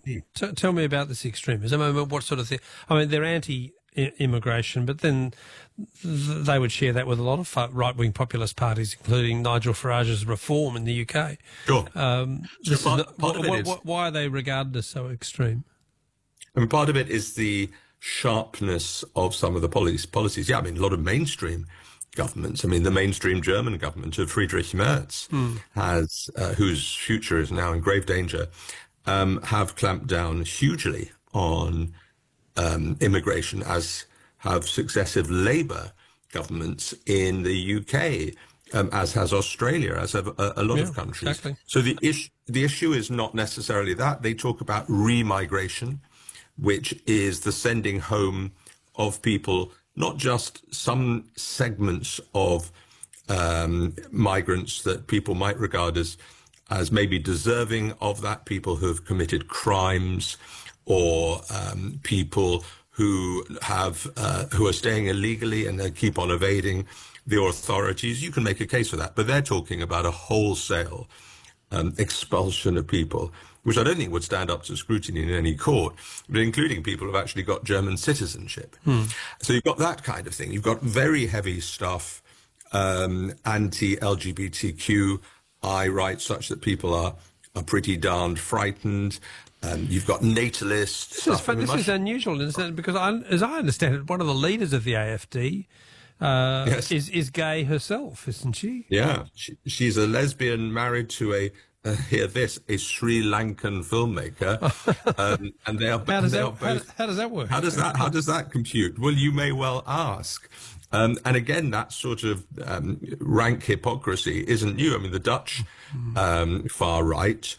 AFD. Tell me about this extremism. I mean, what sort of thing? I mean, they're anti-immigration, but then they would share that with a lot of right-wing populist parties, including Nigel Farage's Reform in the UK. Sure. Why are they regarded as so extreme? I mean, part of it is the sharpness of some of the policies. Yeah, I mean, a lot of mainstream governments. I mean, the mainstream German government of Friedrich Merz has, whose future is now in grave danger, have clamped down hugely on immigration, as have successive Labour governments in the UK, as has Australia, as have a lot of countries. Exactly. So the issue is not necessarily that. They talk about remigration, which is the sending home of people, not just some segments of migrants that people might regard as maybe deserving of that, people who have committed crimes, or people who are staying illegally and they keep on evading the authorities. You can make a case for that, but they're talking about a wholesale expulsion of people, which I don't think would stand up to scrutiny in any court, but including people who've actually got German citizenship. So you've got that kind of thing. You've got very heavy stuff, anti-LGBTQI rights, such that people are pretty darned frightened. You've got natalist stuff. This is unusual, isn't it? Because as I understand it, one of the leaders of the AFD is gay herself, isn't she? Yeah, she's a lesbian married to a Sri Lankan filmmaker, and they are. How does that work? How does that compute? Well, you may well ask. And again, that sort of rank hypocrisy isn't new. I mean, the Dutch far right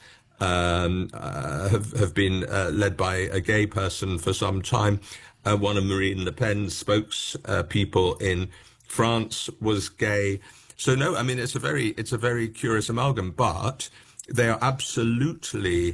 have been led by a gay person for some time. One of Marine Le Pen's spokespeople in France was gay. So no, I mean, it's a very curious amalgam, but they are absolutely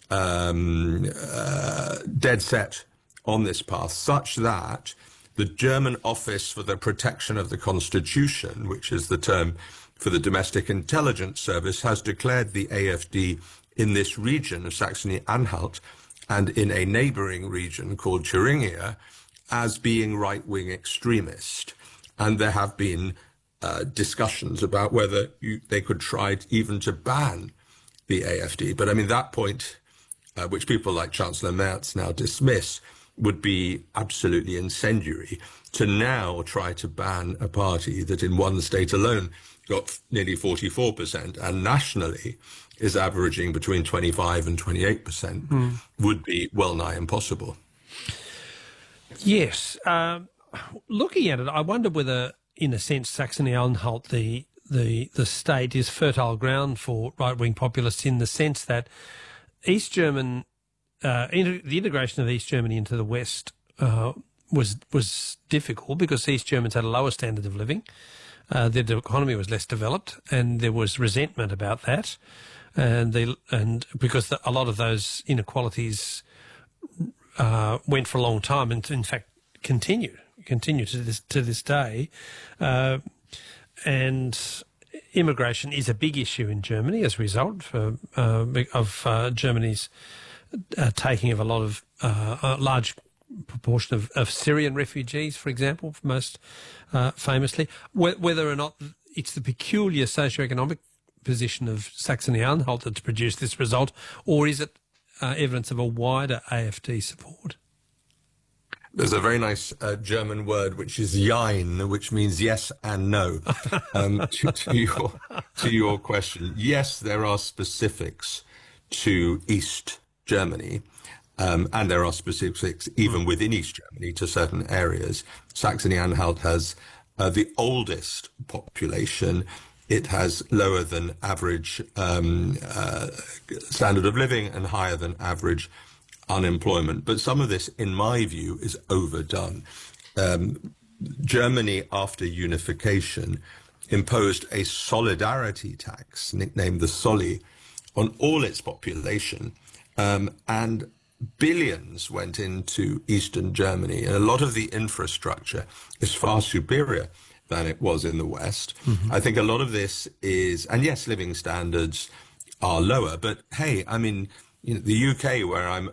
dead set on this path, such that the German Office for the Protection of the Constitution, which is the term for the Domestic Intelligence Service, has declared the AFD in this region of Saxony-Anhalt and in a neighboring region called Thuringia as being right-wing extremist. And there have been discussions about whether they could try even to ban the AFD. But I mean, that point, which people like Chancellor Merz now dismiss, would be absolutely incendiary to now try to ban a party that in one state alone got nearly 44% and nationally is averaging between 25 and 28%, would be well nigh impossible. Yes. Looking at it, I wonder whether, in a sense, Saxony-Anhalt, the state, is fertile ground for right-wing populists, in the sense that East German, the integration of East Germany into the West was difficult because East Germans had a lower standard of living. Their economy was less developed, and there was resentment about that. And because a lot of those inequalities went for a long time, and in fact continue to this day. And immigration is a big issue in Germany as a result of Germany's taking of a lot of a large proportion of Syrian refugees, for example, most famously. Whether or not it's the peculiar socioeconomic position of Saxony-Anhalt that's produced this result, or is it evidence of a wider AFD support? There's a very nice German word, which is Jein, which means yes and no. To your question, yes, there are specifics to East Germany, and there are specifics even within East Germany to certain areas. Saxony-Anhalt has the oldest population. It has lower than average standard of living and higher than average unemployment. But some of this, in my view, is overdone. Germany, after unification, imposed a solidarity tax, nicknamed the Solly, on all its population, and billions went into Eastern Germany. And a lot of the infrastructure is far superior than it was in the West. I think a lot of this is, and yes, living standards are lower, but hey, I mean, the UK, where I'm